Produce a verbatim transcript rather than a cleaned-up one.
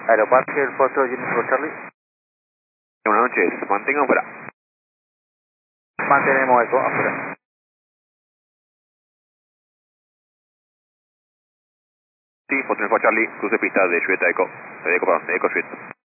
Aeroparque, el cuatro Unit for Charlie. Buenas noches, mantengan fuera. Mantenemos eco, afuera. Sí, Foxtrot for Charlie, cruce pista de Julieta Eco, de Eco, perdón, de Eco Julieta.